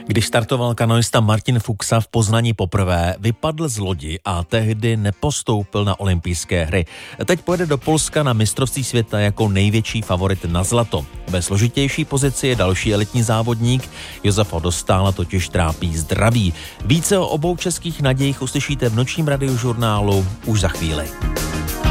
Když startoval kanoista Martin Fuxa v Poznani poprvé, vypadl z lodi a tehdy nepostoupil na olympijské hry. Teď pojede do Polska na mistrovství světa jako největší favorit na zlato. Ve složitější pozici je další elitní závodník. Josefa Dostála totiž trápí zdraví. Více o obou českých nadějích uslyšíte v nočním radiožurnálu už za chvíli.